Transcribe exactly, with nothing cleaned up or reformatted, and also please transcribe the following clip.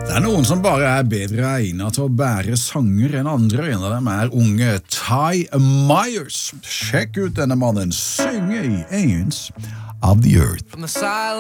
Det er noen som bare er bedre egnet til å bære sanger enn andre. En av dem er unge Ty Myers. Sjekk ut denne mannen synge i Agents of the Earth.